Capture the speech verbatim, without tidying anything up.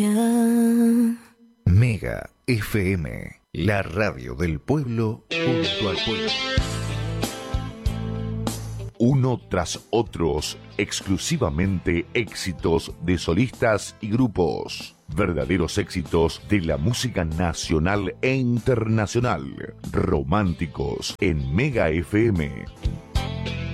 Mega F M, la radio del pueblo junto al pueblo. Uno tras otros, exclusivamente éxitos de solistas y grupos. Verdaderos éxitos de la música nacional e internacional. Románticos en Mega F M.